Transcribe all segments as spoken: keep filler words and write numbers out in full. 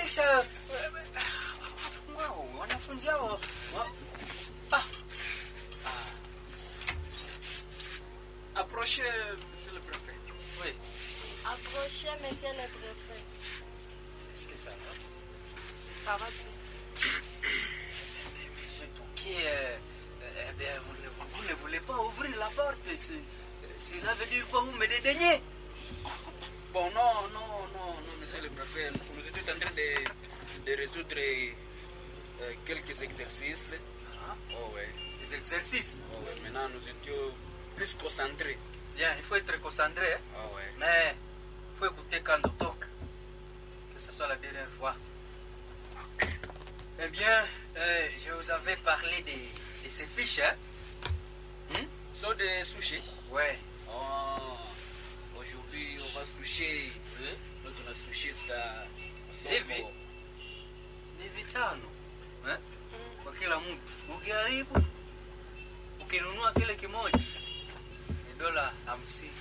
kisha wao wanafunzi hao ah ah approchez monsieur le préfet. Oui. Approchez monsieur le préfet. Est-ce que ça va? Ça va. Monsieur Touquet, euh, eh bien, vous ne, vous ne voulez pas ouvrir la porte. Cela veut dire quoi? Vous me dédaignez? Bon, non, non, non, non, monsieur le préfet. Nous étions en train de, de résoudre euh, quelques exercices. Ah. Oh, ouais. Les exercices? Oh, ouais. Maintenant, nous étions plus concentrés. Bien, il faut être concentré. Hein? Oh, ouais. Mais il faut écouter quand on toque. Que ce soit la dernière fois. Eh bien, euh, je vous avais parlé de, de ces fiches, hein? Hmm? Sont des sushis? Ouais. Oh, aujourd'hui, on va sushi. Oui. Nous, on a sushi ta... Hivi ni vitano eh? Kwa kila mtu. Ukiharibu ukinunua kile kimoja ni dola hamsini.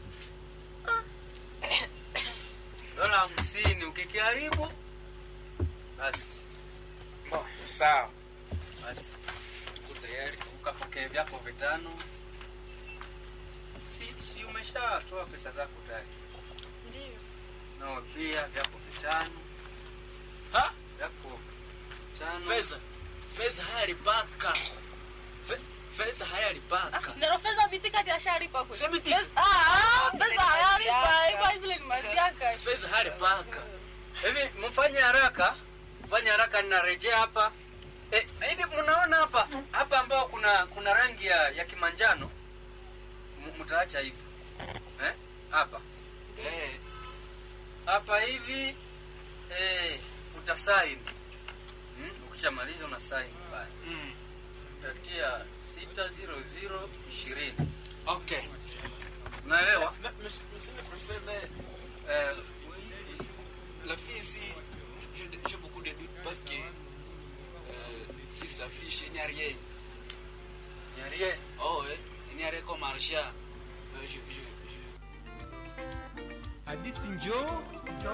Dola hamsini ukikiharibu basi. Bon, sawa. Basi Tuko tayari. ukapokea vyako vitano. Si si umeshatoa pesa zako tayari? Ndio. Na pia vyako vitano. Ha? Vyako vitano. Feza. Feza haya lipaka. Fe, Feza haya lipaka. Ndio fedha vitika ya sharipa kwa. Sema eti. Ah, fedha halipa. Ipo zile ni maziaka. Feza haya lipaka. Hivi mfanye haraka. Mfanye haraka ninarejea hapa. Eh, na hivi mnaona hapa hapa ambao kuna kuna rangi ya, ya kimanjano. Mtaacha hivi. Eh? Hapa. Eh. Hapa hivi eh utasign. Hmm? Ukishamaliza una sign pale. Mm. Utatia sita zero zero ishirini. Okay. Unaelewa? Monsieur le préfet, mais Eh, la fille ici, j'ai beaucoup de doutes parce que euh, sur sa fiche, il n'y a rien. il y a rien. Oh, ouais. Il n'y a rien comme argent. Euh, je, je, je... Hadithi njoo